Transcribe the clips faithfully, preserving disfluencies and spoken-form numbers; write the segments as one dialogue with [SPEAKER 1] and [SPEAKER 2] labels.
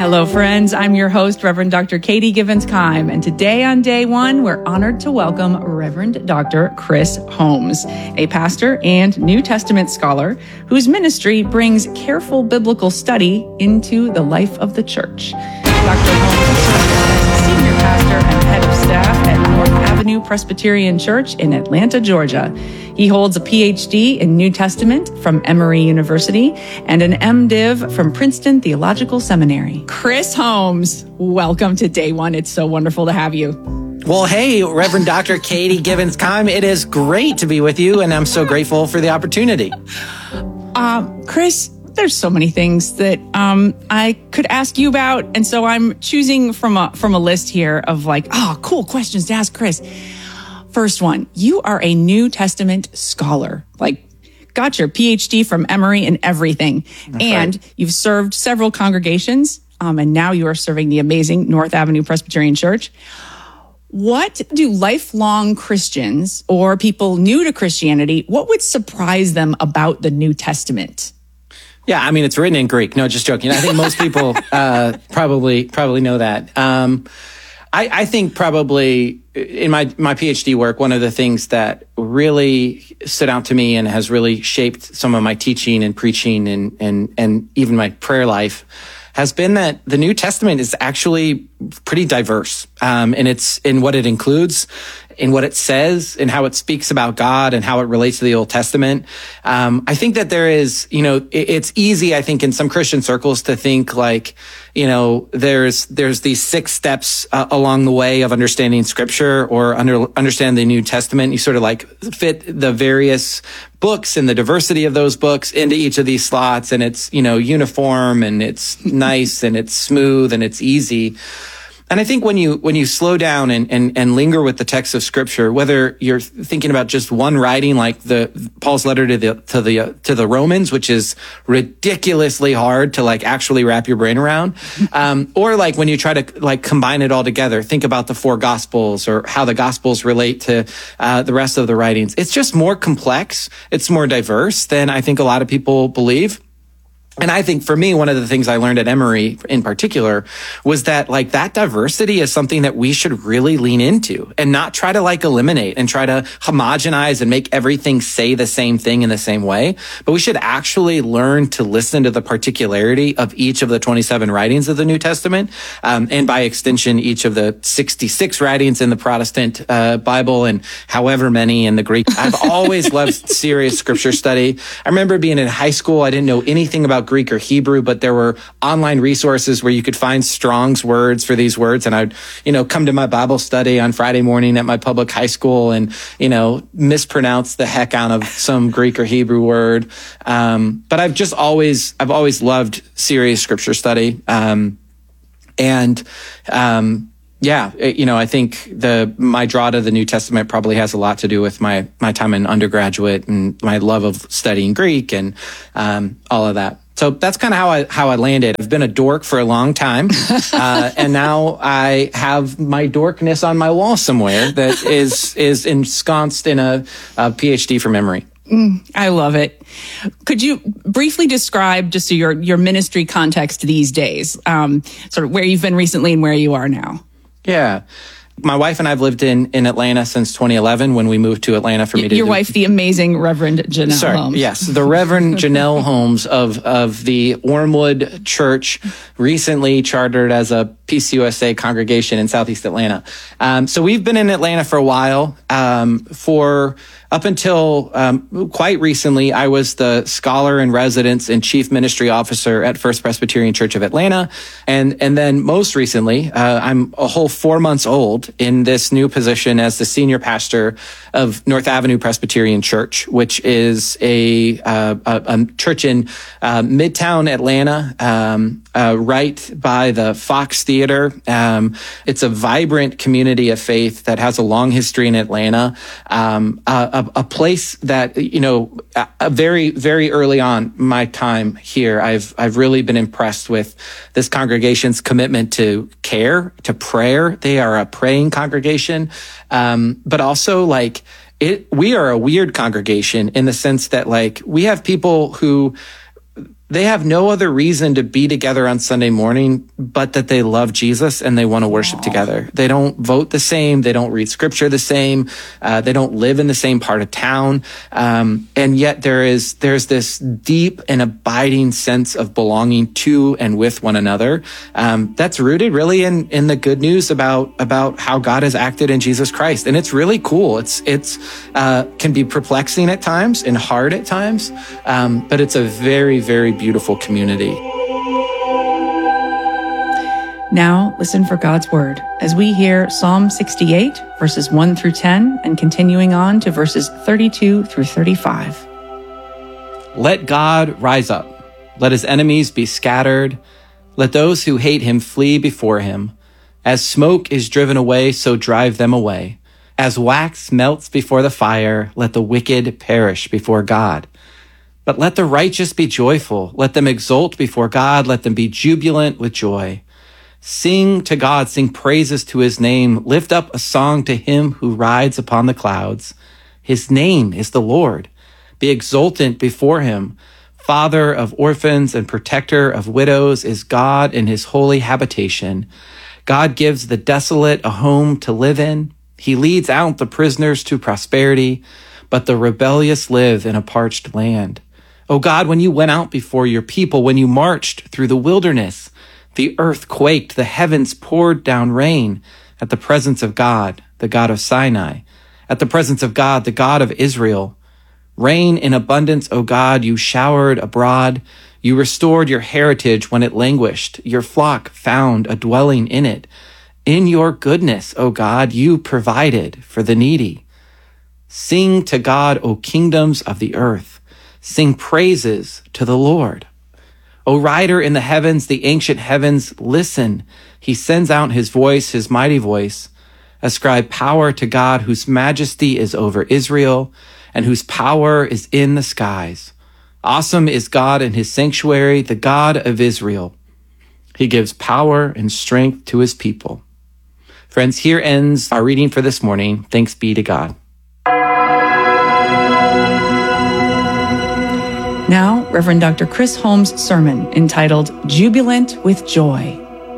[SPEAKER 1] Hello, friends. I'm your host, Reverend Doctor Katie Givens-Keim, and today on day one, we're honored to welcome Reverend Doctor Chris Holmes, a pastor and New Testament scholar whose ministry brings careful biblical study into the life of the church. Doctor Holmes serves as senior pastor and head of staff at North Avenue Presbyterian Church in Atlanta, Georgia. He holds a P H D in New Testament from Emory University and an MDiv from Princeton Theological Seminary. Chris Holmes, welcome to day one. It's so wonderful to have you.
[SPEAKER 2] Well, hey, Reverend Doctor Katie Givens-Keim, it is great to be with you, and I'm so grateful for the opportunity.
[SPEAKER 1] Um, Chris, there's so many things that um, I could ask you about, and so I'm choosing from a from a list here of like, oh, cool questions to ask Chris. First one, you are a New Testament scholar, like got your P H D from Emory and everything. That's and right. You've served several congregations, um, and now you are serving the amazing North Avenue Presbyterian Church. What do lifelong Christians or people new to Christianity, what would surprise them about the New Testament?
[SPEAKER 2] Yeah, I mean, it's written in Greek. No, just joking. I think most people uh, probably probably know that. Um, I, I think probably in my, my P H D work, one of the things that really stood out to me and has really shaped some of my teaching and preaching and, and, and even my prayer life has been that the New Testament is actually pretty diverse, um, and it's in what it includes, in what it says, and how it speaks about God and how it relates to the Old Testament. Um, I think that there is, you know, it, it's easy, I think, in some Christian circles to think like, you know, there's there's these six steps uh, along the way of understanding Scripture or under understand the New Testament. You sort of like fit the various books and the diversity of those books into each of these slots, and it's, you know, uniform and it's nice and it's smooth and it's easy. And I think when you when you slow down and, and, and linger with the text of Scripture, whether you're thinking about just one writing like the Paul's letter to the to the uh, to the Romans, which is ridiculously hard to like actually wrap your brain around, um, or like when you try to like combine it all together, think about the four Gospels or how the Gospels relate to uh, the rest of the writings. It's just more complex. It's more diverse than I think a lot of people believe. And I think for me, one of the things I learned at Emory in particular was that like that diversity is something that we should really lean into and not try to like eliminate and try to homogenize and make everything say the same thing in the same way. But we should actually learn to listen to the particularity of each of the twenty-seven writings of the New Testament. Um, and by extension, each of the sixty-six writings in the Protestant uh, Bible and however many in the Greek. I've always loved serious scripture study. I remember being in high school. I didn't know anything about Greek or Hebrew, but there were online resources where you could find Strong's words for these words. And I'd, you know, come to my Bible study on Friday morning at my public high school and, you know, mispronounce the heck out of some Greek or Hebrew word. Um, but I've just always, I've always loved serious scripture study. Um, and, um, Yeah, you know, I think the my draw to the New Testament probably has a lot to do with my my time in undergraduate and my love of studying Greek and um, all of that. So that's kind of how I how I landed. I've been a dork for a long time, uh, and now I have my dorkness on my wall somewhere that is is ensconced in a, a P H D from Emory.
[SPEAKER 1] Mm, I love it. Could you briefly describe just your your ministry context these days, um, sort of where you've been recently and where you are now?
[SPEAKER 2] Yeah. My wife and I have lived in, in Atlanta since twenty eleven when we moved to Atlanta for me
[SPEAKER 1] Your
[SPEAKER 2] to...
[SPEAKER 1] Your wife, the amazing Reverend Janelle
[SPEAKER 2] Sorry,
[SPEAKER 1] Holmes.
[SPEAKER 2] Yes, the Reverend Janelle Holmes of, of the Wormwood Church, recently chartered as a P C U S A congregation in Southeast Atlanta. Um, so we've been in Atlanta for a while. Um, for up until um, quite recently, I was the scholar in residence and chief ministry officer at First Presbyterian Church of Atlanta. And, and then most recently, uh, I'm a whole four months old in this new position as the senior pastor of North Avenue Presbyterian Church, which is a, uh, a, a church in uh, Midtown Atlanta, um, uh, right by the Fox Theater. Um, it's a vibrant community of faith that has a long history in Atlanta. Um, a, a, a place that, you know, a, a very, very early on my time here, I've, I've really been impressed with this congregation's commitment to care, to prayer. They are a praying congregation. Um, but also like it, we are a weird congregation in the sense that like we have people who they have no other reason to be together on Sunday morning but that they love Jesus and they want to worship together. They don't vote the same. They don't read scripture the same. Uh, they don't live in the same part of town. Um, and yet there is, there's this deep and abiding sense of belonging to and with one another. Um, that's rooted really in, in the good news about, about how God has acted in Jesus Christ. And it's really cool. It's, it's, uh, can be perplexing at times and hard at times. Um, but it's a very, very beautiful community.
[SPEAKER 1] Now listen for God's word as we hear Psalm sixty-eight, verses one through ten, and continuing on to verses thirty-two through thirty-five.
[SPEAKER 2] Let God rise up. Let his enemies be scattered. Let those who hate him flee before him. As smoke is driven away, so drive them away. As wax melts before the fire, let the wicked perish before God. But let the righteous be joyful. Let them exult before God. Let them be jubilant with joy. Sing to God, sing praises to his name. Lift up a song to him who rides upon the clouds. His name is the Lord. Be exultant before him. Father of orphans and protector of widows is God in his holy habitation. God gives the desolate a home to live in. He leads out the prisoners to prosperity, but the rebellious live in a parched land. O God, when you went out before your people, when you marched through the wilderness, the earth quaked, the heavens poured down rain at the presence of God, the God of Sinai, at the presence of God, the God of Israel. Rain in abundance, O God, you showered abroad. You restored your heritage when it languished. Your flock found a dwelling in it. In your goodness, O God, you provided for the needy. Sing to God, O kingdoms of the earth. Sing praises to the Lord. O rider in the heavens, the ancient heavens, listen. He sends out his voice, his mighty voice. Ascribe power to God, whose majesty is over Israel and whose power is in the skies. Awesome is God in his sanctuary, the God of Israel. He gives power and strength to his people. Friends, here ends our reading for this morning. Thanks be to God.
[SPEAKER 1] Now, Reverend Doctor Chris Holmes' sermon entitled Jubilant with Joy.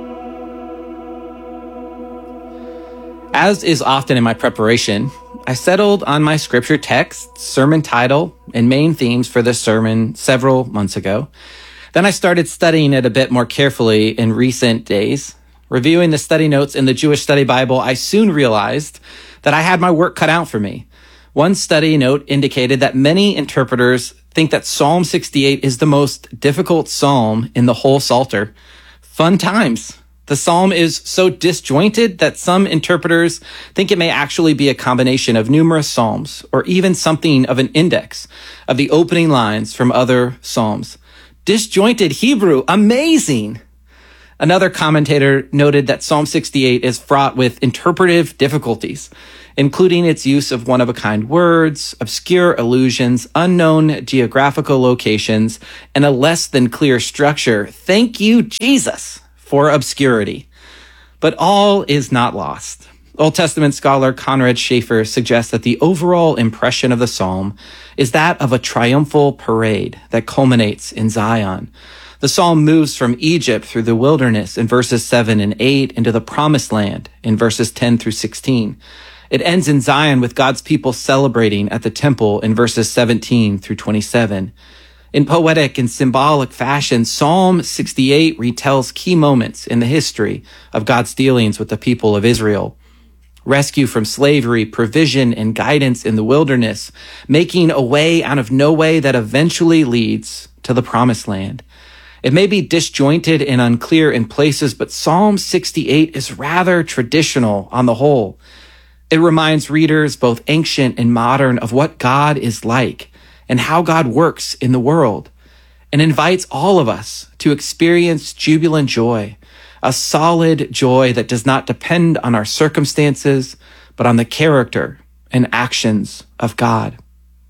[SPEAKER 2] As is often in my preparation, I settled on my scripture text, sermon title, and main themes for this sermon several months ago. Then I started studying it a bit more carefully in recent days. Reviewing the study notes in the Jewish Study Bible, I soon realized that I had my work cut out for me. One study note indicated that many interpreters think that Psalm sixty-eight is the most difficult psalm in the whole Psalter. Fun times. The psalm is so disjointed that some interpreters think it may actually be a combination of numerous psalms, or even something of an index of the opening lines from other psalms. Disjointed Hebrew, amazing! Another commentator noted that Psalm sixty-eight is fraught with interpretive difficulties, including its use of one-of-a-kind words, obscure allusions, unknown geographical locations, and a less than clear structure. Thank you, Jesus, for obscurity. But all is not lost. Old Testament scholar Conrad Schaeffer suggests that the overall impression of the psalm is that of a triumphal parade that culminates in Zion. The psalm moves from Egypt through the wilderness in verses seven and eight into the promised land in verses ten through sixteen. It ends in Zion with God's people celebrating at the temple in verses seventeen through twenty-seven. In poetic and symbolic fashion, Psalm sixty-eight retells key moments in the history of God's dealings with the people of Israel. Rescue from slavery, provision, and guidance in the wilderness, making a way out of no way that eventually leads to the promised land. It may be disjointed and unclear in places, but Psalm sixty-eight is rather traditional on the whole. It reminds readers, both ancient and modern, of what God is like and how God works in the world, and invites all of us to experience jubilant joy, a solid joy that does not depend on our circumstances, but on the character and actions of God.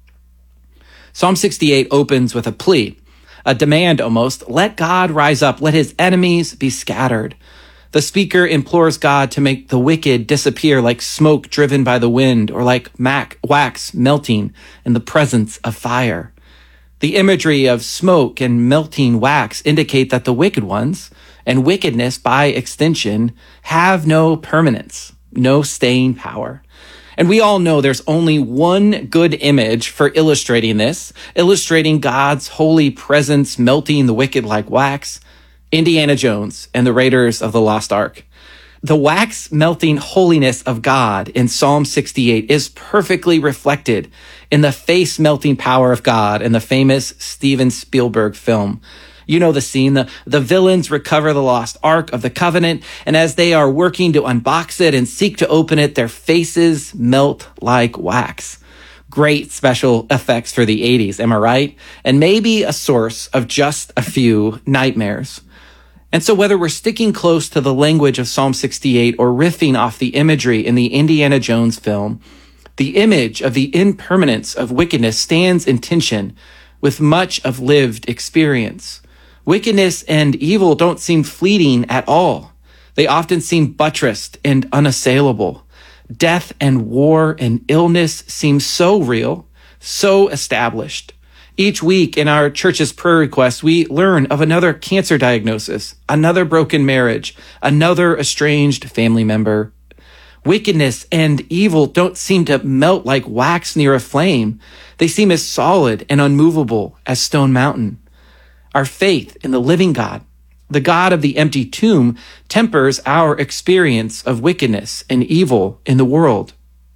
[SPEAKER 2] Psalm sixty-eight opens with a plea, a demand almost. Let God rise up. Let his enemies be scattered. The speaker implores God to make the wicked disappear like smoke driven by the wind or like mac- wax melting in the presence of fire. The imagery of smoke and melting wax indicate that the wicked ones, and wickedness by extension, have no permanence, no staying power. And we all know there's only one good image for illustrating this, illustrating God's holy presence melting the wicked like wax: Indiana Jones and the Raiders of the Lost Ark. The wax melting holiness of God in Psalm sixty-eight is perfectly reflected in the face melting power of God in the famous Steven Spielberg film. You know the scene. The, the villains recover the lost Ark of the Covenant, and as they are working to unbox it and seek to open it, their faces melt like wax. Great special effects for the eighties, am I right? And maybe a source of just a few nightmares. And so whether we're sticking close to the language of Psalm sixty-eight or riffing off the imagery in the Indiana Jones film, the image of the impermanence of wickedness stands in tension with much of lived experience. Wickedness and evil don't seem fleeting at all. They often seem buttressed and unassailable. Death and war and illness seem so real, so established. Each week in our church's prayer requests, we learn of another cancer diagnosis, another broken marriage, another estranged family member. Wickedness and evil don't seem to melt like wax near a flame. They seem as solid and unmovable as Stone Mountain. Our faith in the living God, the God of the empty tomb, tempers our experience of wickedness and evil in the world.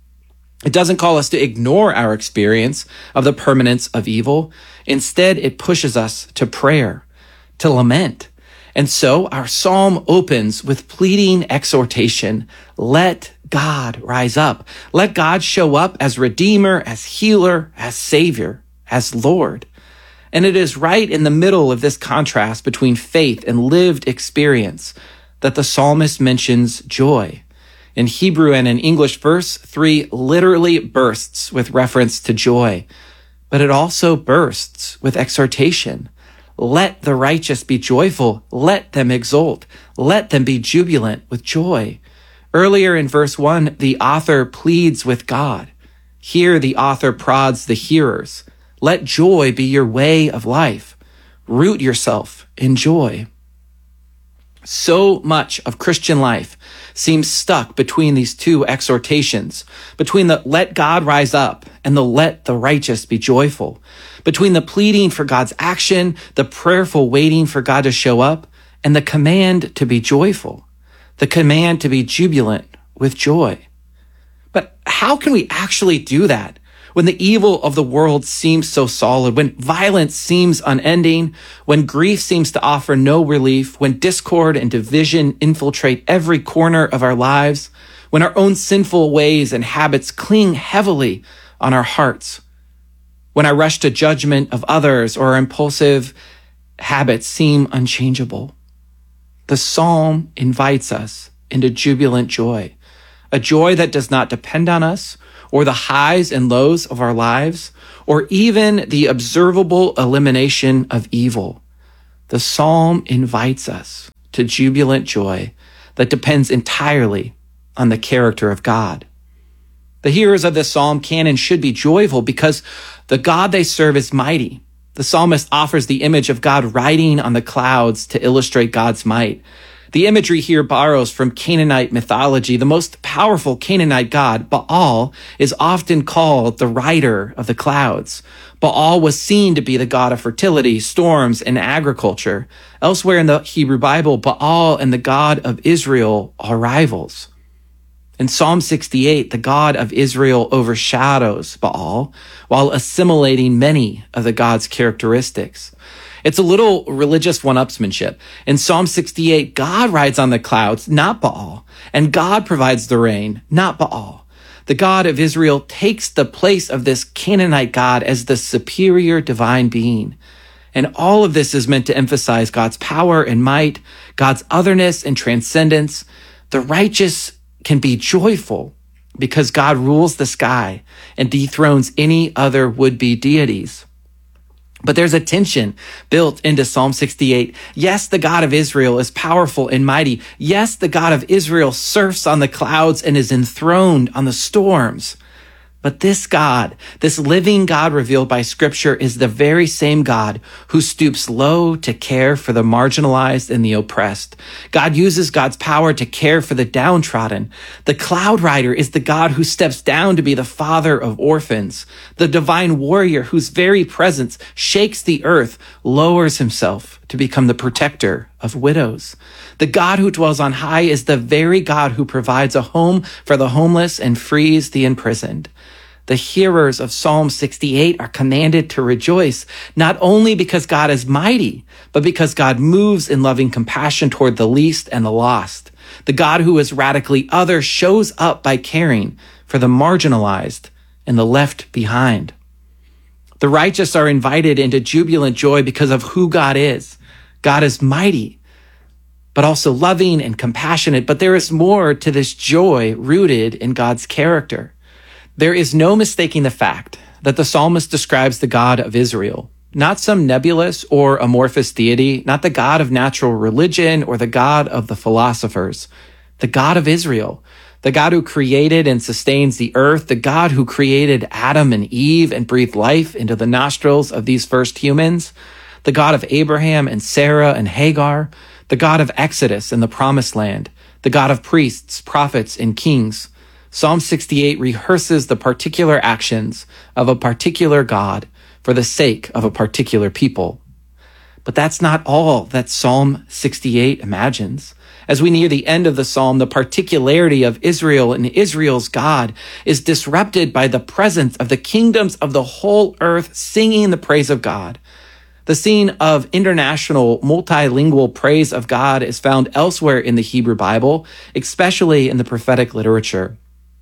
[SPEAKER 2] It doesn't call us to ignore our experience of the permanence of evil. Instead, it pushes us to prayer, to lament. And so our psalm opens with pleading exhortation. Let God rise up. Let God show up as Redeemer, as Healer, as Savior, as Lord. And it is right in the middle of this contrast between faith and lived experience that the psalmist mentions joy. In Hebrew and in English, verse three literally bursts with reference to joy, but it also bursts with exhortation. Let the righteous be joyful. Let them exult. Let them be jubilant with joy. Earlier in verse one, the author pleads with God. Here, the author prods the hearers. Let joy be your way of life. Root yourself in joy. So much of Christian life seems stuck between these two exhortations, between the let God rise up and the let the righteous be joyful, between the pleading for God's action, the prayerful waiting for God to show up, and the command to be joyful, the command to be jubilant with joy. But how can we actually do that when the evil of the world seems so solid, when violence seems unending, when grief seems to offer no relief, when discord and division infiltrate every corner of our lives, when our own sinful ways and habits cling heavily on our hearts, when our rush to judgment of others or our impulsive habits seem unchangeable? The psalm invites us into jubilant joy, a joy that does not depend on us or the highs and lows of our lives, or even the observable elimination of evil. The psalm invites us to jubilant joy that depends entirely on the character of God. The hearers of this psalm can and should be joyful because the God they serve is mighty. The psalmist offers the image of God riding on the clouds to illustrate God's might. The imagery here borrows from Canaanite mythology. The most powerful Canaanite god, Baal, is often called the rider of the clouds. Baal was seen to be the god of fertility, storms, and agriculture. Elsewhere in the Hebrew Bible, Baal and the God of Israel are rivals. In Psalm sixty-eight, the God of Israel overshadows Baal while assimilating many of the God's characteristics. It's a little religious one-upsmanship. In Psalm sixty-eight, God rides on the clouds, not Baal, and God provides the rain, not Baal. The God of Israel takes the place of this Canaanite God as the superior divine being. And all of this is meant to emphasize God's power and might, God's otherness and transcendence. The righteous can be joyful because God rules the sky and dethrones any other would-be deities. But there's a tension built into Psalm sixty-eight. Yes, the God of Israel is powerful and mighty. Yes, the God of Israel surfs on the clouds and is enthroned on the storms. But this God, this living God revealed by Scripture, is the very same God who stoops low to care for the marginalized and the oppressed. God uses God's power to care for the downtrodden. The cloud rider is the God who steps down to be the father of orphans. The divine warrior whose very presence shakes the earth lowers himself to become the protector of widows. The God who dwells on high is the very God who provides a home for the homeless and frees the imprisoned. The hearers of Psalm sixty-eight are commanded to rejoice, not only because God is mighty, but because God moves in loving compassion toward the least and the lost. The God who is radically other shows up by caring for the marginalized and the left behind. The righteous are invited into jubilant joy because of who God is. God is mighty, but also loving and compassionate. But there is more to this joy rooted in God's character. There is no mistaking the fact that the psalmist describes the God of Israel, not some nebulous or amorphous deity, not the God of natural religion or the God of the philosophers, the God of Israel, the God who created and sustains the earth, the God who created Adam and Eve and breathed life into the nostrils of these first humans, the God of Abraham and Sarah and Hagar, the God of Exodus and the Promised Land, the God of priests, prophets, and kings. Psalm sixty-eight rehearses the particular actions of a particular God for the sake of a particular people. But that's not all that Psalm sixty-eight imagines. As we near the end of the psalm, the particularity of Israel and Israel's God is disrupted by the presence of the kingdoms of the whole earth singing the praise of God. The scene of international multilingual praise of God is found elsewhere in the Hebrew Bible, especially in the prophetic literature.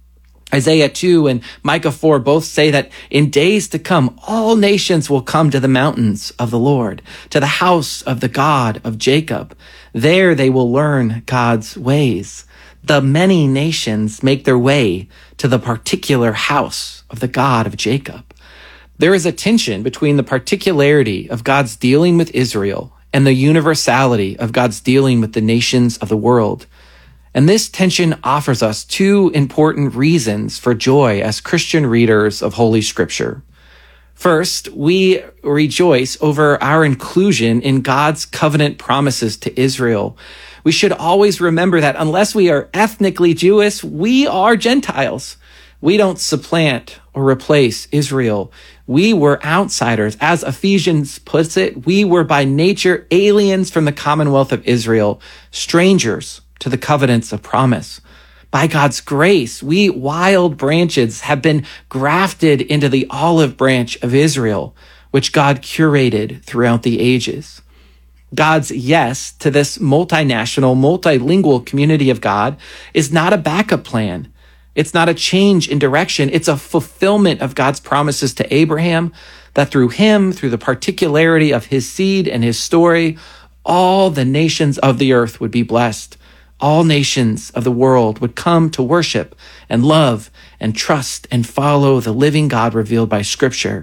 [SPEAKER 2] Isaiah two and Micah four both say that in days to come, all nations will come to the mountains of the Lord, to the house of the God of Jacob. There they will learn God's ways. The many nations make their way to the particular house of the God of Jacob. There is a tension between the particularity of God's dealing with Israel and the universality of God's dealing with the nations of the world. And this tension offers us two important reasons for joy as Christian readers of Holy Scripture. First, we rejoice over our inclusion in God's covenant promises to Israel. We should always remember that unless we are ethnically Jewish, we are Gentiles. We don't supplant or replace Israel. We were outsiders. As Ephesians puts it, we were by nature aliens from the commonwealth of Israel, strangers to the covenants of promise. By God's grace, we wild branches have been grafted into the olive branch of Israel, which God curated throughout the ages. God's yes to this multinational, multilingual community of God is not a backup plan. It's not a change in direction. It's a fulfillment of God's promises to Abraham that through him, through the particularity of his seed and his story, all the nations of the earth would be blessed. All nations of the world would come to worship and love and trust and follow the living God revealed by Scripture.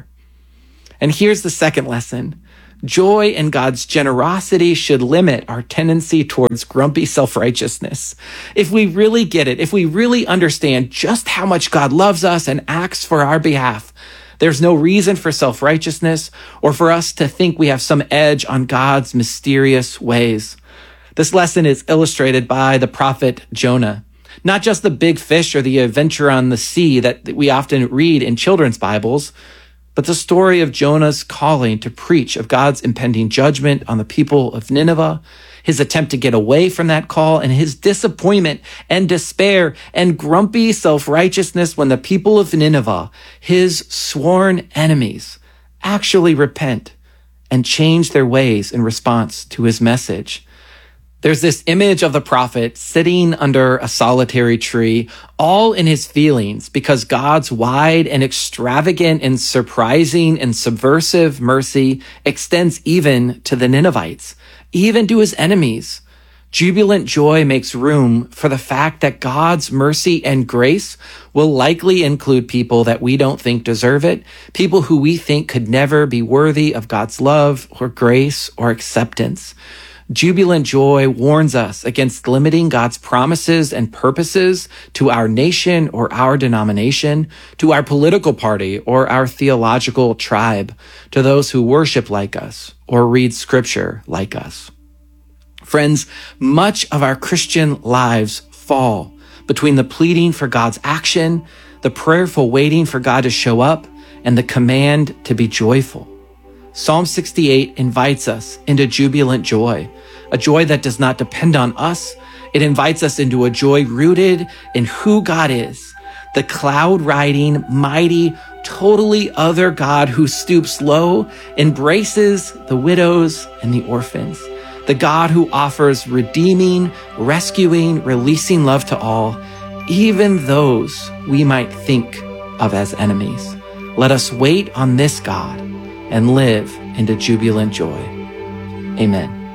[SPEAKER 2] And here's the second lesson. Joy in God's generosity should limit our tendency towards grumpy self-righteousness. If we really get it, if we really understand just how much God loves us and acts for our behalf, there's no reason for self-righteousness or for us to think we have some edge on God's mysterious ways. This lesson is illustrated by the prophet Jonah. Not just the big fish or the adventure on the sea that we often read in children's Bibles, but the story of Jonah's calling to preach of God's impending judgment on the people of Nineveh, his attempt to get away from that call, and his disappointment and despair and grumpy self-righteousness when the people of Nineveh, his sworn enemies, actually repent and change their ways in response to his message. There's this image of the prophet sitting under a solitary tree, all in his feelings, because God's wide and extravagant and surprising and subversive mercy extends even to the Ninevites, even to his enemies. Jubilant joy makes room for the fact that God's mercy and grace will likely include people that we don't think deserve it, people who we think could never be worthy of God's love or grace or acceptance. Jubilant joy warns us against limiting God's promises and purposes to our nation or our denomination, to our political party or our theological tribe, to those who worship like us or read scripture like us. Friends, much of our Christian lives fall between the pleading for God's action, the prayerful waiting for God to show up, and the command to be joyful. Psalm sixty-eight invites us into jubilant joy, a joy that does not depend on us. It invites us into a joy rooted in who God is, the cloud-riding, mighty, totally other God who stoops low, embraces the widows and the orphans, the God who offers redeeming, rescuing, releasing love to all, even those we might think of as enemies. Let us wait on this God and live into jubilant joy. Amen.